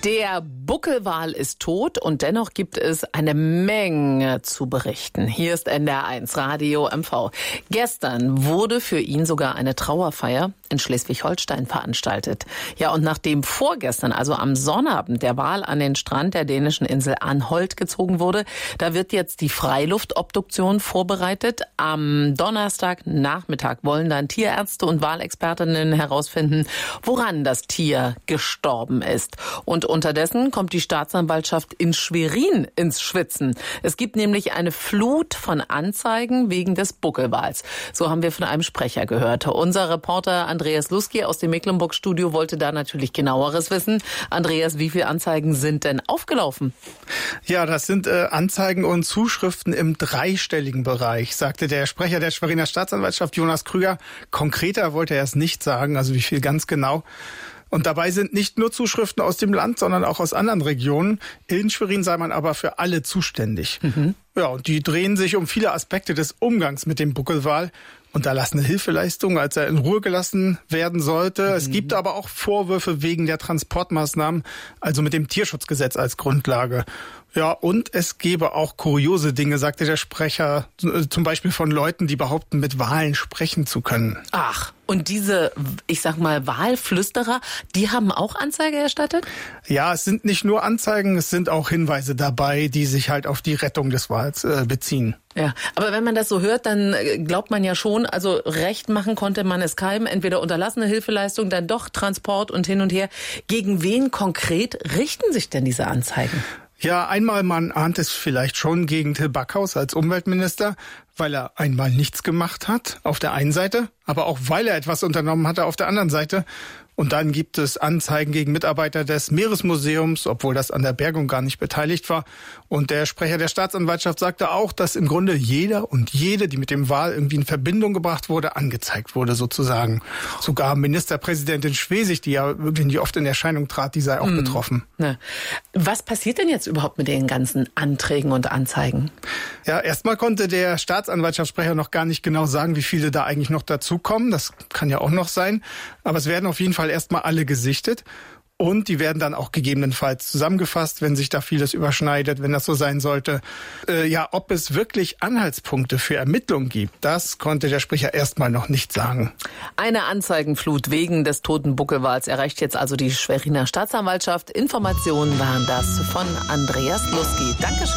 Der Buckelwal ist tot und dennoch gibt es eine Menge zu berichten. Hier ist NDR1 Radio MV. Gestern wurde für ihn sogar eine Trauerfeier in Schleswig-Holstein veranstaltet. Ja, und nachdem vorgestern, also am Sonnabend, der Wal an den Strand der dänischen Insel Anholt gezogen wurde, da wird jetzt die Freiluftobduktion vorbereitet. Am Donnerstagnachmittag wollen dann Tierärzte und Walexpertinnen herausfinden, woran das Tier gestorben ist. Und unterdessen kommt die Staatsanwaltschaft in Schwerin ins Schwitzen. Es gibt nämlich eine Flut von Anzeigen wegen des Buckelwals. So haben wir von einem Sprecher gehört. Unser Reporter Andreas Luski aus dem Mecklenburg-Studio wollte da natürlich genaueres wissen. Andreas, wie viele Anzeigen sind denn aufgelaufen? Ja, das sind Anzeigen und Zuschriften im dreistelligen Bereich, sagte der Sprecher der Schweriner Staatsanwaltschaft Jonas Krüger. Konkreter wollte er es nicht sagen, also wie viel ganz genau. Und dabei sind nicht nur Zuschriften aus dem Land, sondern auch aus anderen Regionen. In Schwerin sei man aber für alle zuständig. Ja, und die drehen sich um viele Aspekte des Umgangs mit dem Buckelwal. Unterlassene Hilfeleistung, als er in Ruhe gelassen werden sollte. Es gibt aber auch Vorwürfe wegen der Transportmaßnahmen, also mit dem Tierschutzgesetz als Grundlage. Ja, und es gäbe auch kuriose Dinge, sagte der Sprecher, zum Beispiel von Leuten, die behaupten, mit Walen sprechen zu können. Ach, und diese, ich sag mal, Walflüsterer, die haben auch Anzeige erstattet? Ja, es sind nicht nur Anzeigen, es sind auch Hinweise dabei, die sich halt auf die Rettung des Wals beziehen. Ja, aber wenn man das so hört, dann glaubt man ja schon, also recht machen konnte man es keinem, entweder unterlassene Hilfeleistung, dann doch Transport und hin und her. Gegen wen konkret richten sich denn diese Anzeigen? Ja, einmal, man ahnt es vielleicht schon gegen Till Backhaus als Umweltminister, weil er einmal nichts gemacht hat, auf der einen Seite, aber auch weil er etwas unternommen hatte, auf der anderen Seite. Und dann gibt es Anzeigen gegen Mitarbeiter des Meeresmuseums, obwohl das an der Bergung gar nicht beteiligt war. Und der Sprecher der Staatsanwaltschaft sagte auch, dass im Grunde jeder und jede, die mit dem Wal irgendwie in Verbindung gebracht wurde, angezeigt wurde sozusagen. Sogar Ministerpräsidentin Schwesig, die ja wirklich nicht oft in Erscheinung trat, die sei auch betroffen. Na. Was passiert denn jetzt überhaupt mit den ganzen Anträgen und Anzeigen? Ja, erstmal konnte der Staatsanwaltschaftssprecher noch gar nicht genau sagen, wie viele da eigentlich noch dazukommen. Das kann ja auch noch sein. Aber es werden auf jeden Fall erstmal alle gesichtet und die werden dann auch gegebenenfalls zusammengefasst, wenn sich da vieles überschneidet, wenn das so sein sollte. Ja, ob es wirklich Anhaltspunkte für Ermittlungen gibt, das konnte der Sprecher erstmal noch nicht sagen. Eine Anzeigenflut wegen des toten Buckelwals erreicht jetzt also die Schweriner Staatsanwaltschaft. Informationen waren das von Andreas Luski. Dankeschön.